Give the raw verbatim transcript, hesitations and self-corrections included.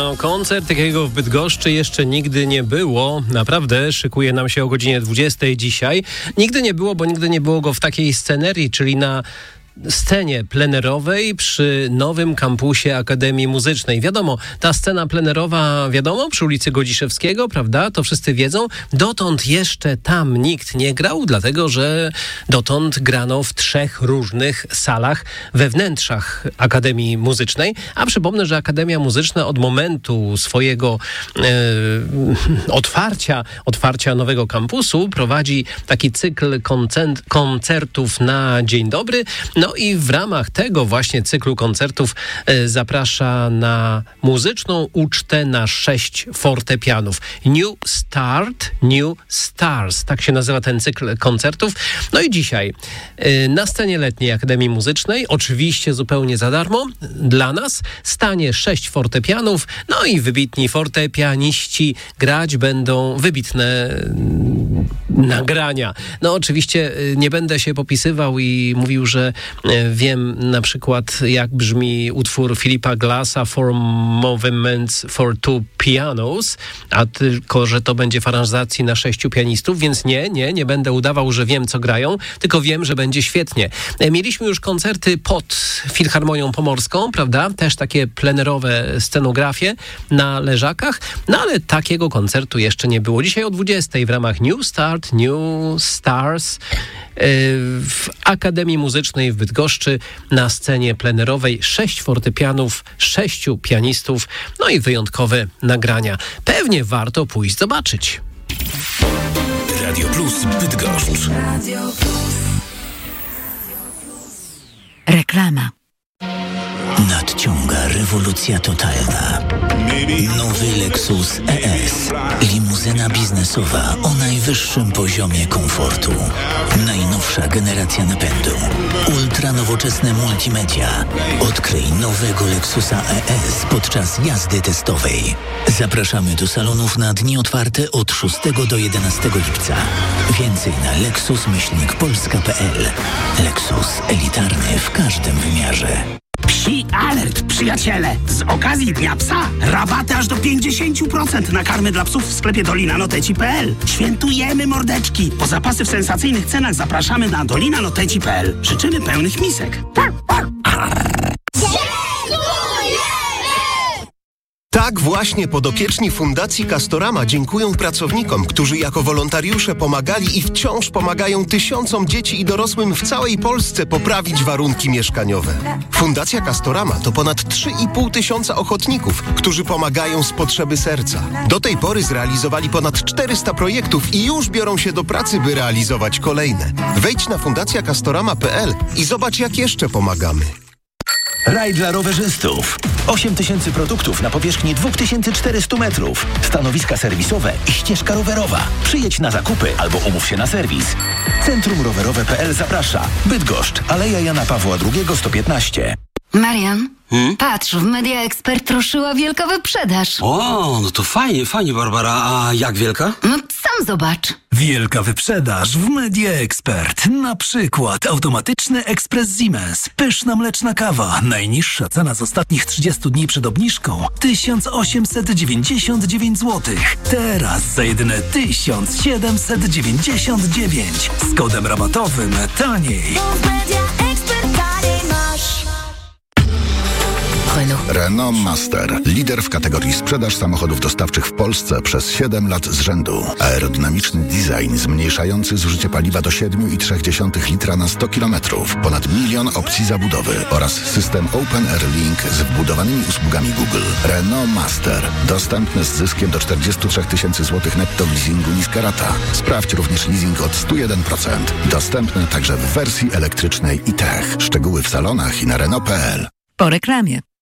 No, koncert takiego w Bydgoszczy jeszcze nigdy nie było. Naprawdę szykuje nam się o godzinie dwudziestej dzisiaj. Nigdy nie było, bo nigdy nie było go w takiej scenerii, czyli na scenie plenerowej przy nowym kampusie Akademii Muzycznej. Wiadomo, ta scena plenerowa, wiadomo, przy ulicy Godziszewskiego, prawda? To wszyscy wiedzą. Dotąd jeszcze tam nikt nie grał, dlatego że dotąd grano w trzech różnych salach we wnętrzach Akademii Muzycznej. A przypomnę, że Akademia Muzyczna od momentu swojego e, otwarcia, otwarcia nowego kampusu prowadzi taki cykl koncert, koncertów na dzień dobry. No i w ramach tego właśnie cyklu koncertów e, zaprasza na muzyczną ucztę na sześć fortepianów. New Start, New Stars. Tak się nazywa ten cykl koncertów. No i dzisiaj e, na scenie letniej Akademii Muzycznej, oczywiście zupełnie za darmo, dla nas stanie sześć fortepianów, no i wybitni fortepianiści grać będą wybitne mm, nagrania. No oczywiście e, nie będę się popisywał i mówił, że wiem na przykład, jak brzmi utwór Philipa Glassa Four Movements for Two Pianos, a tylko, że to będzie w aranżacji na sześciu pianistów, więc nie, nie, nie będę udawał, że wiem, co grają, tylko wiem, że będzie świetnie. Mieliśmy już koncerty pod Filharmonią Pomorską, prawda? Też takie plenerowe scenografie na leżakach, no ale takiego koncertu jeszcze nie było. Dzisiaj o dwudziestej w ramach New Start, New Stars w Akademii Muzycznej w Bydgoszczy na scenie plenerowej sześć fortepianów, sześciu pianistów, no i wyjątkowe nagrania. Pewnie warto pójść zobaczyć. Radio Plus Bydgoszcz. Reklama. Nadciąga rewolucja totalna. Nowy Lexus E S. Limuzyna biznesowa o najwyższym poziomie komfortu. Najnowsza generacja napędu. Ultra nowoczesne multimedia. Odkryj nowego Lexusa E S podczas jazdy testowej. Zapraszamy do salonów na dni otwarte od szóstego do jedenastego lipca. Więcej na lexus myślnik polska kropka p l. Lexus elitarny w każdym wymiarze. Psi alert, przyjaciele! Z okazji Dnia Psa rabaty aż do pięćdziesiąt procent na karmy dla psów w sklepie dolina noteci kropka p l. Świętujemy mordeczki! Po zapasy w sensacyjnych cenach zapraszamy na dolina noteci kropka p l. Życzymy pełnych misek. Tak właśnie podopieczni Fundacji Castorama dziękują pracownikom, którzy jako wolontariusze pomagali i wciąż pomagają tysiącom dzieci i dorosłym w całej Polsce poprawić warunki mieszkaniowe. Fundacja Castorama to ponad trzy i pół tysiąca ochotników, którzy pomagają z potrzeby serca. Do tej pory zrealizowali ponad czterysta projektów i już biorą się do pracy, by realizować kolejne. Wejdź na fundacja castorama kropka p l i zobacz, jak jeszcze pomagamy. Raj dla rowerzystów. osiem tysięcy produktów na powierzchni dwa tysiące czterysta metrów. Stanowiska serwisowe i ścieżka rowerowa. Przyjedź na zakupy albo umów się na serwis. Centrum rowerowe kropka p l zaprasza. Bydgoszcz, Aleja Jana Pawła drugiego, sto piętnaście. Marian, Hmm? patrz, w Media Expert ruszyła wielka wyprzedaż. O, no to fajnie, fajnie, Barbara. A jak wielka? No sam zobacz. Wielka wyprzedaż w Media Expert. Na przykład automatyczny ekspres Siemens. Pyszna mleczna kawa. Najniższa cena z ostatnich trzydziestu dni przed obniżką. tysiąc osiemset dziewięćdziesiąt dziewięć złotych. Teraz za jedyne tysiąc siedemset dziewięćdziesiąt dziewięć. Z kodem rabatowym taniej. Renault Master. Lider w kategorii sprzedaż samochodów dostawczych w Polsce przez siedem lat z rzędu. Aerodynamiczny design zmniejszający zużycie paliwa do siedem i trzy dziesiąte litra na sto kilometrów. Ponad milion opcji zabudowy oraz system Open Air Link z wbudowanymi usługami Google. Renault Master. Dostępny z zyskiem do czterdzieści trzy tysięcy złotych netto w leasingu niska rata. Sprawdź również leasing od sto jeden procent. Dostępny także w wersji elektrycznej i tech. Szczegóły w salonach i na Renault kropka p l. Po reklamie.